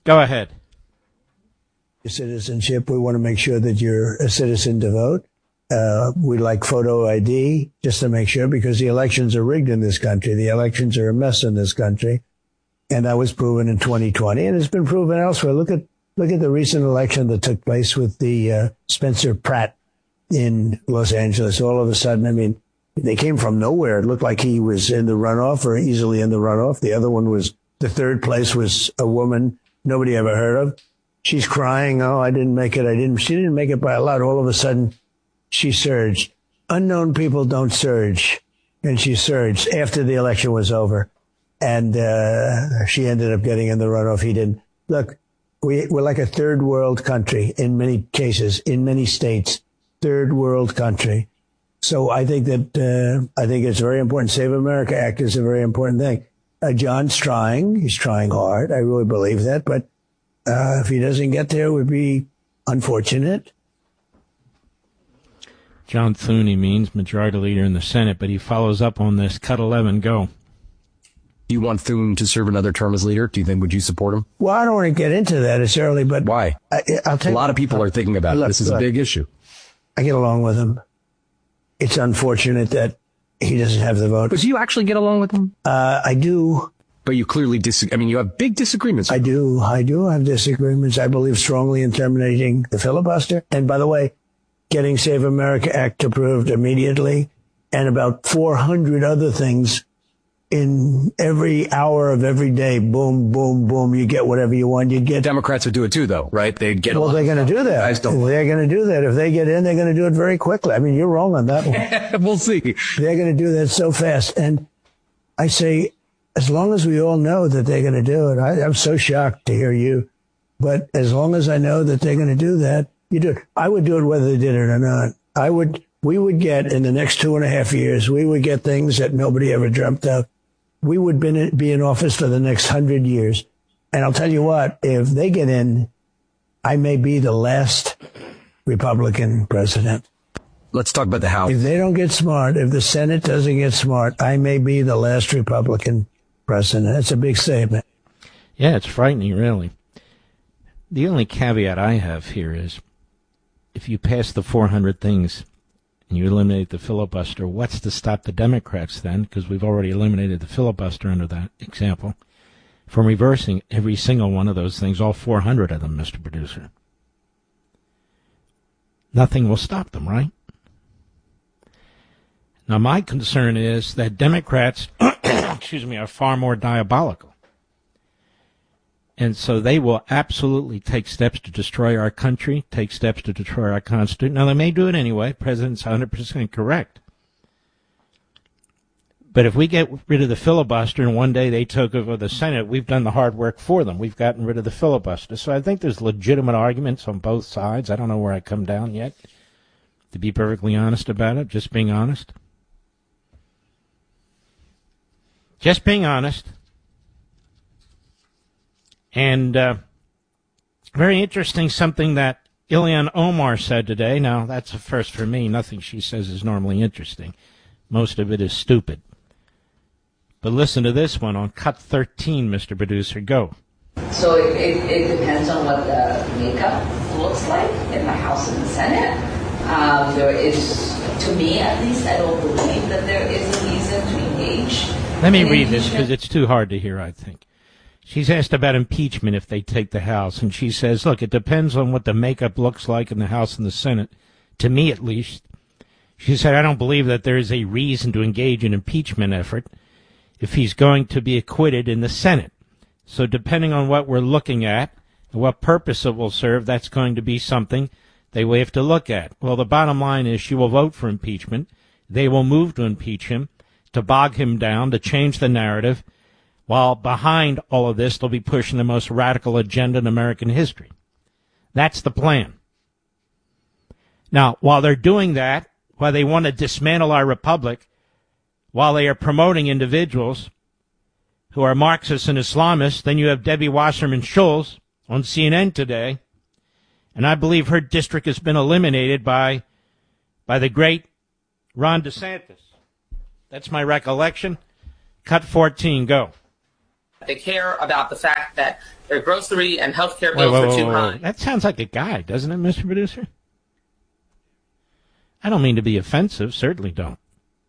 Go ahead. Citizenship. We want to make sure that you're a citizen to vote. We like photo ID just to make sure, because the elections are rigged in this country. The elections are a mess in this country. And that was proven in 2020, and it's been proven elsewhere. Look at the recent election that took place with the Spencer Pratt in Los Angeles. All of a sudden, I mean, they came from nowhere. It looked like he was in the runoff or easily in the runoff. The other one was, the third place was a woman nobody ever heard of. She's crying. Oh, I didn't make it. She didn't make it by a lot. All of a sudden, she surged. Unknown people don't surge. And she surged after the election was over. And she ended up getting in the runoff. He didn't. Look, we're like a third world country in many cases, in many states. Third world country. So I think it's very important. Save America Act is a very important thing. John's trying. He's trying hard. I really believe that. But if he doesn't get there, it would be unfortunate. John Thune, he means majority leader in the Senate, but he follows up on this. Cut 11, go. Do you want Thune to serve another term as leader? Would you support him? Well, I don't want to get into that necessarily, but why? I'll tell a lot of people are thinking about it. This is a big issue. I get along with him. It's unfortunate that he doesn't have the vote. But do you actually get along with him? I do. But you clearly disagree. I mean, you have big disagreements. I do have disagreements. I believe strongly in terminating the filibuster. And by the way, getting Save America Act approved immediately, and about 400 other things in every hour of every day. Boom, boom, boom. You get whatever you want. You get. Democrats would do it too, though, right? They'd get. Well, they're going to do that. They're going to do that. If they get in, they're going to do it very quickly. I mean, you're wrong on that one. We'll see. They're going to do that so fast. And I say, as long as we all know that they're going to do it, I'm so shocked to hear you. But as long as I know that they're going to do that, you do it. I would do it whether they did it or not. We would get, in the next 2.5 years, we would get things that nobody ever dreamt of. We would be in office for the next 100 years. And I'll tell you what, if they get in, I may be the last Republican president. Let's talk about the House. If they don't get smart, if the Senate doesn't get smart, I may be the last Republican president. That's a big statement. Yeah, it's frightening, really. The only caveat I have here is, if you pass the 400 things and you eliminate the filibuster, what's to stop the Democrats then, because we've already eliminated the filibuster under that example, from reversing every single one of those things, all 400 of them, Mr. Producer? Nothing will stop them, right? Now, my concern is that Democrats, are far more diabolical. And so they will absolutely take steps to destroy our country, take steps to destroy our Constitution. Now, they may do it anyway. The President's 100% correct. But if we get rid of the filibuster and one day they took over the Senate, we've done the hard work for them. We've gotten rid of the filibuster. So I think there's legitimate arguments on both sides. I don't know where I come down yet, to be perfectly honest about it, just being honest. Just being honest. And very interesting, something that Ilhan Omar said today. Now, that's a first for me. Nothing she says is normally interesting. Most of it is stupid. But listen to this one on Cut 13, Mr. Producer. Go. So it depends on what the makeup looks like in the House and the Senate. There is, to me at least, I don't believe that there is a reason to engage. Let me read this because it's too hard to hear, I think. She's asked about impeachment if they take the House, and she says, look, it depends on what the makeup looks like in the House and the Senate, to me at least. She said, I don't believe that there is a reason to engage in impeachment effort if he's going to be acquitted in the Senate. So depending on what we're looking at and what purpose it will serve, that's going to be something they will have to look at. Well, the bottom line is she will vote for impeachment. They will move to impeach him, to bog him down, to change the narrative, while behind all of this, they'll be pushing the most radical agenda in American history. That's the plan. Now, while they're doing that, while they want to dismantle our republic, while they are promoting individuals who are Marxists and Islamists, then you have Debbie Wasserman Schultz on CNN today, and I believe her district has been eliminated by the great Ron DeSantis. That's my recollection. Cut 14, go. They care about the fact that their grocery and healthcare bills are too high. That sounds like a guy, doesn't it, Mr. Producer? I don't mean to be offensive, certainly don't.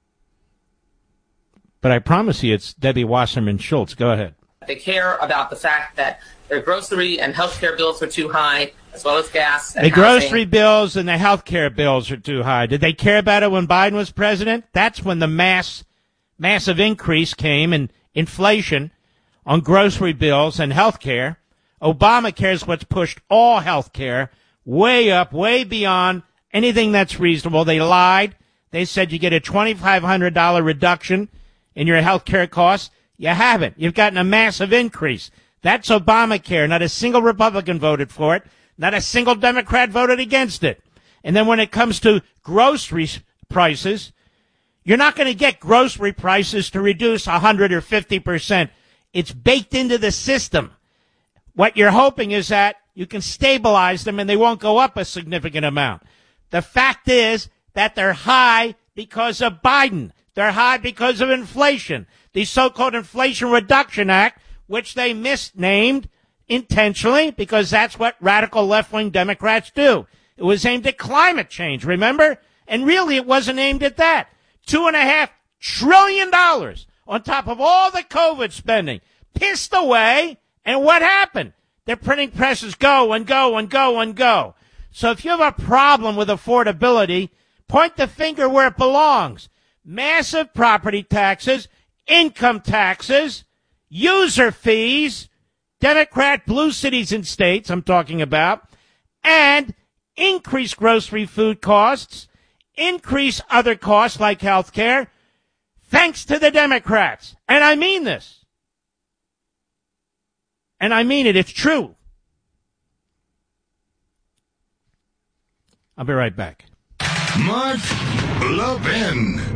But I promise you it's Debbie Wasserman Schultz. Go ahead. They care about the fact that their grocery and healthcare bills are too high, as well as gas and the housing. Grocery bills and the healthcare bills are too high. Did they care about it when Biden was president? That's when the massive increase came in inflation on grocery bills and healthcare. Obamacare is what's pushed all healthcare way up, way beyond anything that's reasonable. They lied. They said you get a $2,500 reduction in your health care costs. You haven't. You've gotten a massive increase. That's Obamacare. Not a single Republican voted for it. Not a single Democrat voted against it. And then when it comes to grocery prices, you're not going to get grocery prices to reduce 100 or 50%. It's baked into the system. What you're hoping is that you can stabilize them and they won't go up a significant amount. The fact is that they're high because of Biden. They're high because of inflation. The so-called Inflation Reduction Act, which they misnamed intentionally because that's what radical left-wing Democrats do. It was aimed at climate change, remember? And really it wasn't aimed at that. $2.5 trillion on top of all the COVID spending. Pissed away. And what happened? Their printing presses go and go and go and go. So if you have a problem with affordability, point the finger where it belongs. Massive property taxes, income taxes, user fees, Democrat blue cities and states I'm talking about, and increased grocery food costs, increase other costs like health care, thanks to the Democrats. And I mean this. And I mean it. It's true. I'll be right back. Mark Levin.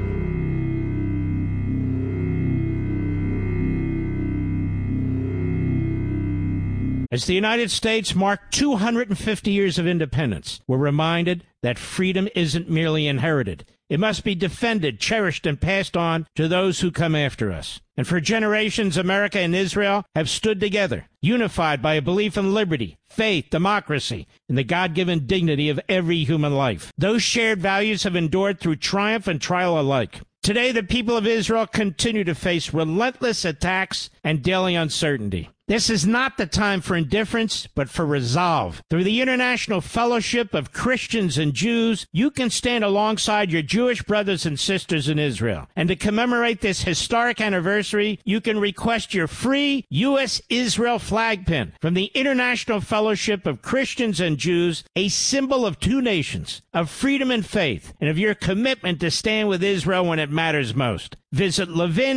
As the United States marked 250 years of independence, we're reminded that freedom isn't merely inherited. It must be defended, cherished, and passed on to those who come after us. And for generations, America and Israel have stood together, unified by a belief in liberty, faith, democracy, and the God-given dignity of every human life. Those shared values have endured through triumph and trial alike. Today, the people of Israel continue to face relentless attacks and daily uncertainty. This is not the time for indifference, but for resolve. Through the International Fellowship of Christians and Jews, you can stand alongside your Jewish brothers and sisters in Israel. And to commemorate this historic anniversary, you can request your free U.S. Israel flag pin from the International Fellowship of Christians and Jews, a symbol of two nations, of freedom and faith, and of your commitment to stand with Israel when it matters most. Visit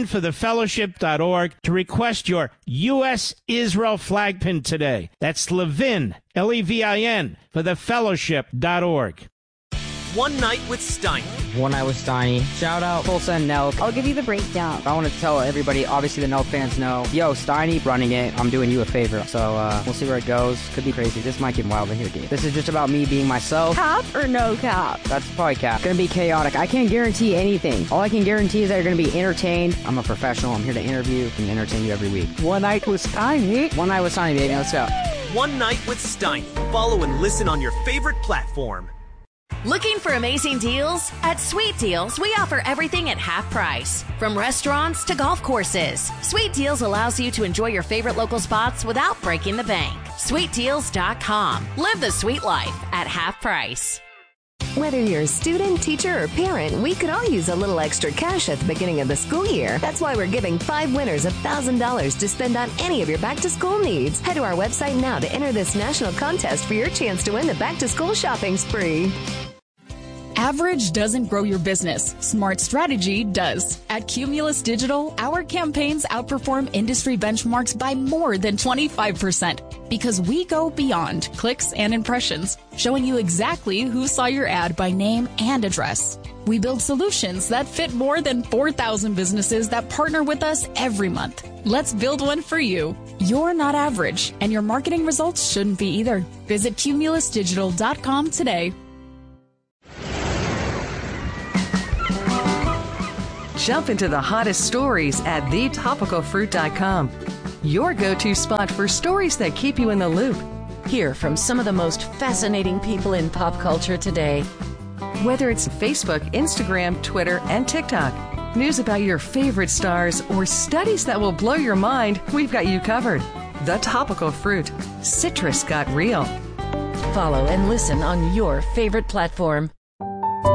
levinforthefellowship.org to request your U.S. Israel flag pin today. That's Levin, L-E-V-I-N, for thefellowship.org. One Night with Steiny. One Night with Steiny. Shout out Tulsa and Nelk. I'll give you the breakdown. I want to tell everybody, obviously the Nelk fans know, yo, Steiny running it. I'm doing you a favor. So we'll see where it goes. Could be crazy. This might get wild in here, dude. This is just about me being myself. Cap or no cap? That's probably cap. Gonna be chaotic. I can't guarantee anything. All I can guarantee is that you're gonna be entertained. I'm a professional. I'm here to interview and entertain you every week. One Night with Steiny. One Night with Steiny, baby. Let's go. One Night with Steiny. Follow and listen on your favorite platform. Looking for amazing deals? At Sweet Deals, we offer everything at half price. From restaurants to golf courses, Sweet Deals allows you to enjoy your favorite local spots without breaking the bank. SweetDeals.com. Live the sweet life at half price. Whether you're a student, teacher, or parent, we could all use a little extra cash at the beginning of the school year. That's why we're giving 5 winners $1,000 to spend on any of your back-to-school needs. Head to our website now to enter this national contest for your chance to win the back-to-school shopping spree. Average doesn't grow your business. Smart strategy does. At Cumulus Digital, our campaigns outperform industry benchmarks by more than 25% because we go beyond clicks and impressions, showing you exactly who saw your ad by name and address. We build solutions that fit more than 4,000 businesses that partner with us every month. Let's build one for you. You're not average, and your marketing results shouldn't be either. Visit cumulusdigital.com today. Jump into the hottest stories at thetopicalfruit.com. your go-to spot for stories that keep you in the loop. Hear from some of the most fascinating people in pop culture today. Whether it's Facebook, Instagram, Twitter, and TikTok, news about your favorite stars, or studies that will blow your mind, we've got you covered. The Topical Fruit. Citrus got real. Follow and listen on your favorite platform.